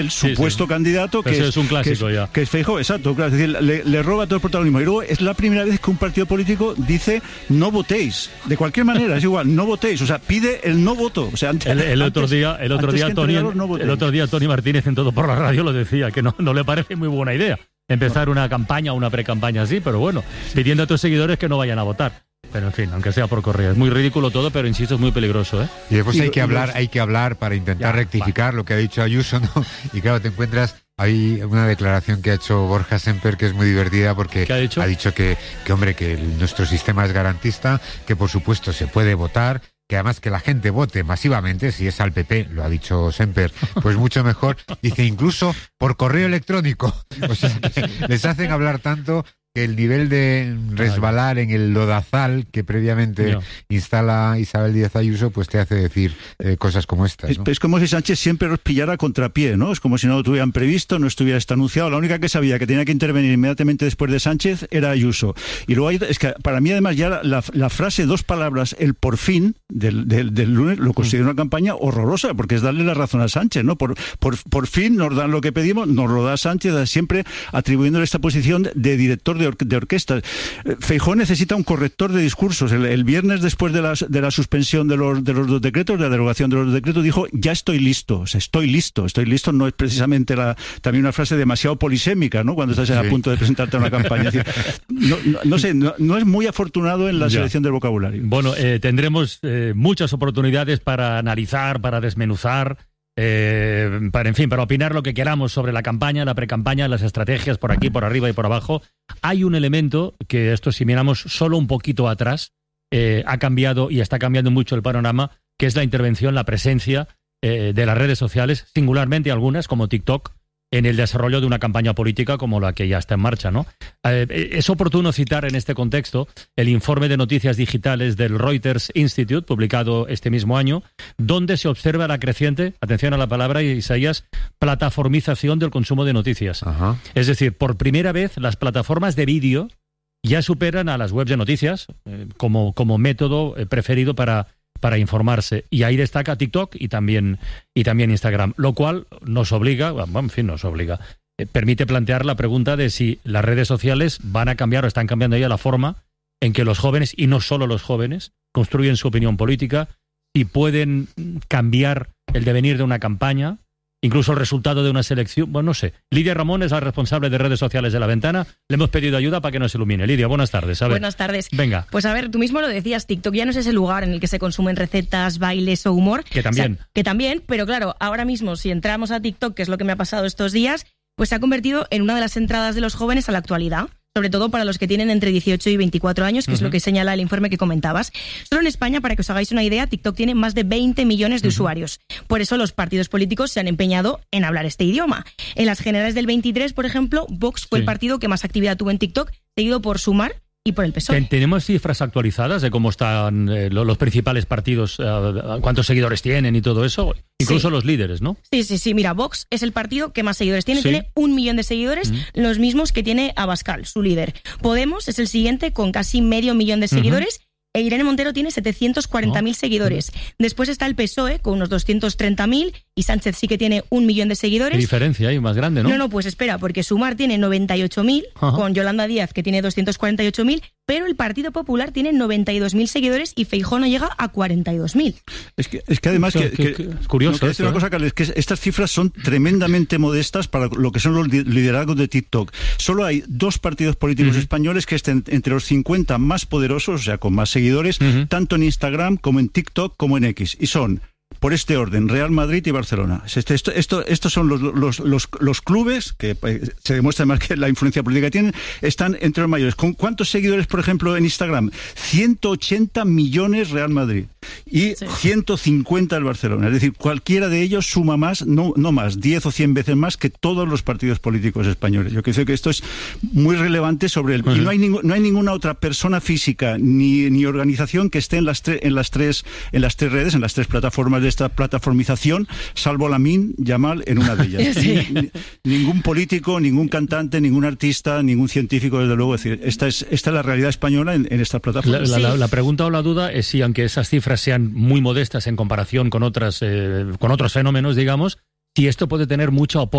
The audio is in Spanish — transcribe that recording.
el supuesto candidato, que es un clásico ya. Que es Feijóo, exacto, claro, es decir, le roba todo el protagonismo. Y luego es la primera vez que un partido político dice no votéis, de cualquier manera, es igual, no votéis, o sea, pide el no voto. O sea, el otro día Tony Martínez en Todo por la Radio lo decía, que no le parece muy buena idea empezar una campaña o una pre-campaña así, pero bueno, pidiendo a tus seguidores que no vayan a votar. Pero en fin, aunque sea por correo. Es muy ridículo todo, pero insisto, es muy peligroso, ¿eh? Y después hay que hablar para intentar rectificar lo que ha dicho Ayuso, ¿no? Y claro, te encuentras, hay una declaración que ha hecho Borja Semper que es muy divertida porque ha dicho que nuestro sistema es garantista, que por supuesto se puede votar, que además que la gente vote masivamente, si es al PP, lo ha dicho Semper, pues mucho mejor. Dice, incluso por correo electrónico. O sea, que les hacen hablar tanto que el nivel de resbalar en el lodazal que previamente instala Isabel Díaz Ayuso, pues te hace decir cosas como estas, ¿no? Es como si Sánchez siempre los pillara a contrapié, ¿no? Es como si no lo tuvieran previsto, no estuviera esto anunciado. La única que sabía que tenía que intervenir inmediatamente después de Sánchez era Ayuso. Y luego es que para mí además ya la frase, 2 palabras, el por fin del lunes, lo considero una campaña horrorosa, porque es darle la razón a Sánchez, ¿no? Por fin nos dan lo que pedimos, nos lo da Sánchez, siempre atribuyéndole esta posición de director de orquestas. Feijóo necesita un corrector de discursos. El viernes, después de la suspensión de los 2 decretos, de la derogación de los 2 decretos, dijo, ya estoy listo. O sea, estoy listo, no es precisamente también una frase demasiado polisémica, ¿no? Cuando estás a punto de presentarte a una campaña. Es decir, no es muy afortunado en la selección del vocabulario. Bueno, tendremos muchas oportunidades para analizar, para desmenuzar, para opinar lo que queramos sobre la campaña, la precampaña, las estrategias por aquí, por arriba y por abajo. Hay un elemento que esto, si miramos solo un poquito atrás, ha cambiado y está cambiando mucho el panorama, que es la intervención, la presencia de las redes sociales, singularmente algunas, como TikTok, en el desarrollo de una campaña política como la que ya está en marcha, ¿no? Es oportuno citar en este contexto el informe de noticias digitales del Reuters Institute, publicado este mismo año, donde se observa la creciente, atención a la palabra, Isaías, plataformización del consumo de noticias. Ajá. Es decir, por primera vez las plataformas de vídeo ya superan a las webs de noticias como método preferido para informarse, y ahí destaca TikTok y también Instagram, lo cual nos obliga, permite plantear la pregunta de si las redes sociales van a cambiar o están cambiando ya la forma en que los jóvenes, y no solo los jóvenes, construyen su opinión política, y pueden cambiar el devenir de una campaña, incluso el resultado de una selección. Bueno, no sé. Lidia Ramón es la responsable de redes sociales de La Ventana. Le hemos pedido ayuda para que nos ilumine. Lidia, buenas tardes. Buenas tardes. Venga. Pues a ver, tú mismo lo decías, TikTok ya no es ese lugar en el que se consumen recetas, bailes o humor. Que también. Que también, pero claro, ahora mismo si entramos a TikTok, que es lo que me ha pasado estos días, pues se ha convertido en una de las entradas de los jóvenes a la actualidad. Sobre todo para los que tienen entre 18 y 24 años, que es lo que señala el informe que comentabas. Solo en España, para que os hagáis una idea, TikTok tiene más de 20 millones de usuarios. Por eso los partidos políticos se han empeñado en hablar este idioma. En las generales del 23, por ejemplo, Vox fue el partido que más actividad tuvo en TikTok, seguido por Sumar y por el PSOE. ¿Tenemos cifras actualizadas de cómo están los principales partidos, cuántos seguidores tienen y todo eso? Incluso los líderes, ¿no? Sí. Mira, Vox es el partido que más seguidores tiene. Tiene 1 millón de seguidores, los mismos que tiene Abascal, su líder. Podemos es el siguiente con casi medio millón de seguidores. E Irene Montero tiene 740.000 seguidores. Después está el PSOE con unos 230.000 y Sánchez sí que tiene 1 millón de seguidores. ¿Qué diferencia hay más grande, no? No, pues espera, porque Sumar tiene 98.000, con Yolanda Díaz que tiene 248.000, pero el Partido Popular tiene 92.000 seguidores y Feijóo no llega a 42.000. Es que además es curioso. No, una cosa, Carles, que estas cifras son tremendamente modestas para lo que son los liderazgos de TikTok. Solo hay 2 partidos políticos españoles que estén entre los 50 más poderosos, o sea, con más seguidores, tanto en Instagram como en TikTok como en X. Y son, por este orden, Real Madrid y Barcelona. Estos son los clubes que se demuestra además que la influencia política que tienen, están entre los mayores. ¿Con cuántos seguidores, por ejemplo, en Instagram? 180 millones Real Madrid y 150 el Barcelona. Es decir, cualquiera de ellos suma más, no más, 10 o 100 veces más que todos los partidos políticos españoles. Yo creo que esto es muy relevante sobre el... Y no hay ninguna otra persona física ni organización que esté en las tres redes, en las 3 plataformas de esta plataformización, salvo Lamine Yamal en una de ellas. Ningún político, ningún cantante, ningún artista, ningún científico, desde luego. Es decir, esta es la realidad española en esta plataforma. La pregunta o la duda es si, aunque esas cifras sean muy modestas en comparación con otros fenómenos, digamos, si esto puede tener mucha o poca